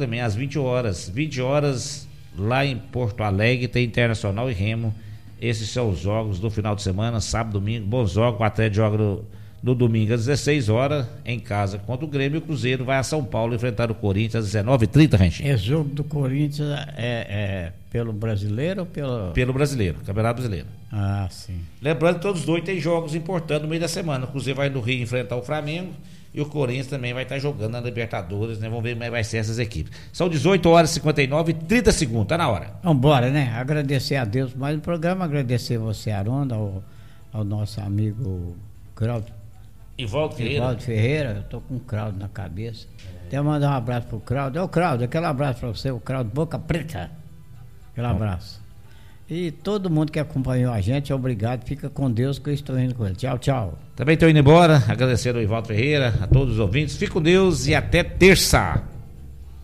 também às 20 horas. 20 horas lá em Porto Alegre tem Internacional e Remo. Esses são os jogos do final de semana, sábado, domingo, bons jogos. O Atlético joga no domingo às 16 horas em casa contra o Grêmio. O Cruzeiro vai a São Paulo enfrentar o Corinthians às 19h30, Renchinho. Esse jogo do Corinthians é pelo brasileiro ou pelo brasileiro, Campeonato Brasileiro. Ah, sim. Lembrando que todos os dois têm jogos importantes no meio da semana. O Cruzeiro vai no Rio enfrentar o Flamengo e o Corinthians também vai estar jogando na Libertadores, né? Vamos ver como vai ser essas equipes. São 18 horas e 59 e 30 segundos, tá na hora. Vambora, né? Agradecer a Deus mais um programa, agradecer você, Aronda, ao nosso amigo Claudio. Ivaldo Ferreira, eu tô com o Claudio na cabeça. Até mandar um abraço pro Claudio. Claudio, aquele abraço pra você, o Claudio Boca Preta. Aquele abraço. E todo mundo que acompanhou a gente, obrigado. Fica com Deus que eu estou indo com ele. Tchau, tchau. Também estou indo embora. Agradecer ao Ivaldo Ferreira, a todos os ouvintes. Fique com Deus e até terça.